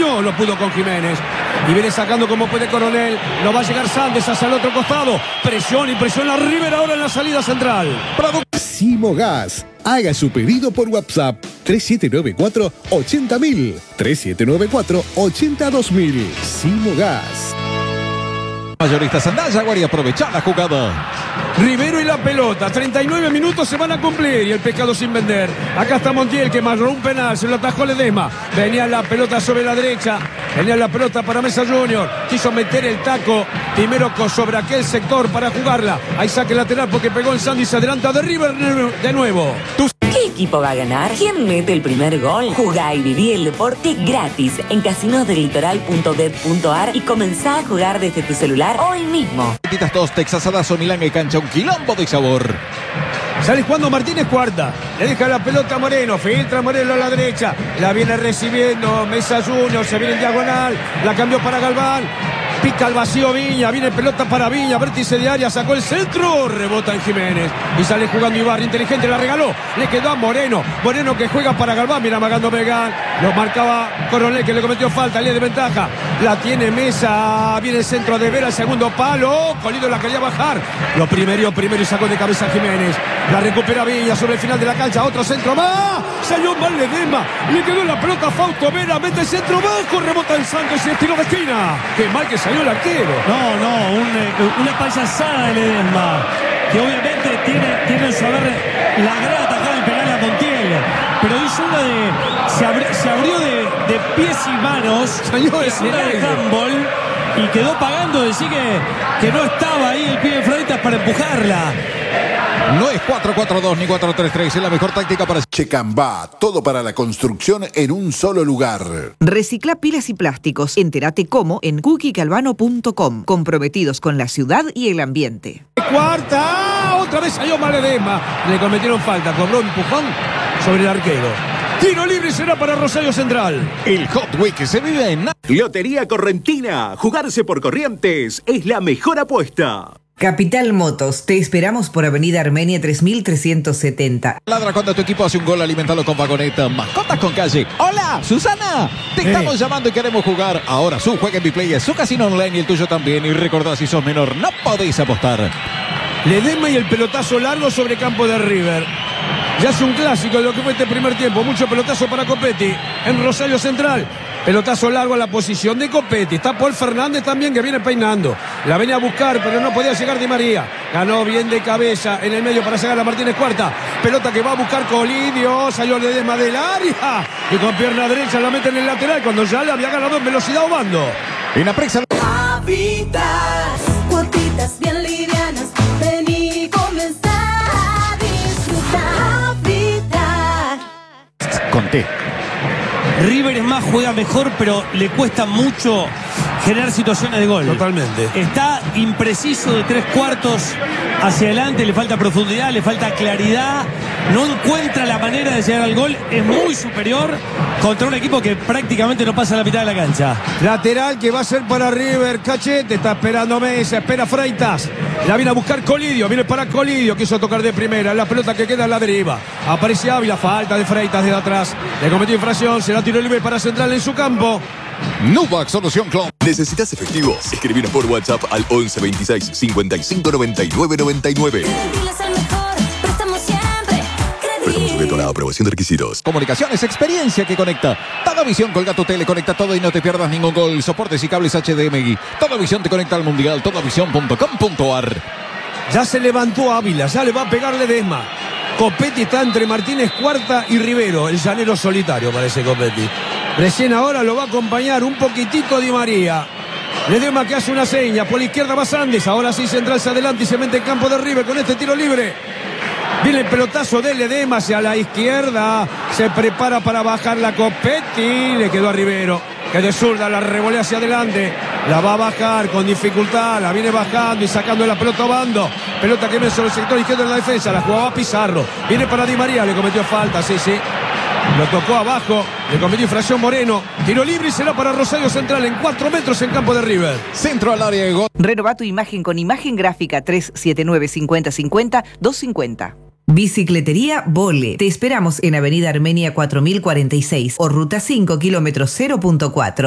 No lo pudo con Jiménez. Y viene sacando como puede Coronel. No va a llegar Sandes hacia el otro costado. Presión y presión a River ahora en la salida central. Simogas. Haga su pedido por WhatsApp 3794-80000. 3794-82000. Simogas. Mayorista Sandaya, y aprovechar la jugada. Rivero y la pelota, 39 minutos se van a cumplir y el pescado sin vender. Acá está Montiel que marró un penal, se lo atajó Ledesma. Venía la pelota sobre la derecha, venía la pelota para Mesa Junior. Quiso meter el taco primero sobre aquel sector para jugarla. Ahí saque lateral porque pegó el Sandy y se adelanta de River de nuevo. ¿Qué equipo va a ganar? ¿Quién mete el primer gol? Jugá y viví el deporte gratis en casinosdelitoral.bet.ar y comenzá a jugar desde tu celular hoy mismo. Petitas dos, Texasadazo, Milán y cancha, un quilombo de sabor. Sale jugando Martínez cuarta. Le deja la pelota a Moreno. Filtra Moreno a la derecha. La viene recibiendo Mesa Junior. Se viene en diagonal. La cambió para Galván. Pica al vacío Viña, viene pelota para Viña, vértice de área, sacó el centro, rebota en Jiménez y sale jugando Ibarra, inteligente, la regaló, le quedó a Moreno, Moreno que juega para Galván, mira amagando Megán, lo marcaba Coronel que le cometió falta, le de ventaja, la tiene Mesa, viene el centro de Vera, el segundo palo, Colido la quería bajar, lo primero y sacó de cabeza a Jiménez, la recupera Viña sobre el final de la cancha, otro centro más, salió mal Ledesma, le quedó la pelota a Fausto Vera, mete el centro bajo, rebota en Santos y estilo de esquina, qué mal que salió el arquero. Una payasada de Ledesma, que obviamente tiene en su haber la gran atajada del penal a Montiel, pero hizo una se abrió de pies y manos, hizo una de handball y quedó pagando, decir que no estaba ahí el pie de Freitas para empujarla. No es 4-4-2 ni 4-3-3, es la mejor táctica para... Checambá, todo para la construcción en un solo lugar. Recicla pilas y plásticos. Entérate cómo en cookiecalvano.com. Comprometidos con la ciudad y el ambiente. Cuarta, otra vez salió mal Ledesma. Le cometieron falta, cobró empujón sobre el arquero. Tiro libre será para Rosario Central. El Hot Week se vive en... Lotería Correntina. Jugarse por Corrientes es la mejor apuesta. Capital Motos, te esperamos por Avenida Armenia 3370. Ladra cuando tu equipo hace un gol, alimentalo con vagoneta. Mascotas con calle. ¡Hola, Susana! Te estamos llamando y queremos jugar. Ahora su juega en Biplay es su casino online y el tuyo también. Y recordá, si sos menor, no podéis apostar. Ledesma y el pelotazo largo sobre campo de River. Ya es un clásico de lo que fue este primer tiempo. Mucho pelotazo para Copetti en Rosario Central. Pelotazo largo a la posición de Copetti. Está Paul Fernández también que viene peinando. La venía a buscar, pero no podía llegar Di María. Ganó bien de cabeza en el medio para sacar a Martínez cuarta. Pelota que va a buscar Colidio. Salió Ledesma del área. Y con pierna derecha la mete en el lateral cuando ya le había ganado en velocidad Obando. En la presa. Habitas, cuotitas bien livianas. Vení y comenzá a disfrutar. Habitat. Conté. River es más, juega mejor, pero le cuesta mucho generar situaciones de gol. Totalmente. Está impreciso de 3/4 hacia adelante, le falta profundidad, le falta claridad, no encuentra la manera de llegar al gol, es muy superior contra un equipo que prácticamente no pasa la mitad de la cancha. Lateral que va a ser para River, Cachete, está esperando Mesa, espera Freitas, la viene a buscar Colidio, viene para Colidio, quiso tocar de primera, la pelota que queda en la deriva, aparece Ávila, falta de Freitas desde atrás, le cometió infracción, será tiro libre para Central en su campo. Nubac Solución Club. ¿Necesitas efectivo? Escribinos por WhatsApp al 11 26 55 99 99. Sujeto a la aprobación de requisitos. Comunicaciones, experiencia que conecta. Todavisión, Colgato Tele, conecta todo y no te pierdas ningún gol. Soportes y cables HDMI. Todavisión te conecta al Mundial. Todavisión.com.ar. Ya se levantó Ávila, ya le va a pegar Ledesma. Copetti está entre Martínez Cuarta y Rivero, el llanero solitario parece Copetti. Recién ahora lo va a acompañar un poquitito Di María. Ledesma que hace una seña, por la izquierda va Sandes, ahora sí Central se adelanta y se mete en campo de River con este tiro libre. Viene el pelotazo de Ledesma hacia la izquierda, se prepara para bajar la Copetti, le quedó a Rivero, que de zurda la revolea hacia adelante, la va a bajar con dificultad, la viene bajando y sacando la pelota a Obando, pelota que viene sobre el sector izquierdo de la defensa, la jugaba Pizarro, viene para Di María, le cometió falta, sí, lo tocó abajo, le cometió infracción Moreno, tiro libre y será para Rosario Central en 4 metros en campo de River. Centro al área de gol. Renová tu imagen con imagen gráfica 379-5050-250. Bicicletería Vole. Te esperamos en Avenida Armenia 4046 o Ruta 5, kilómetro 0.4.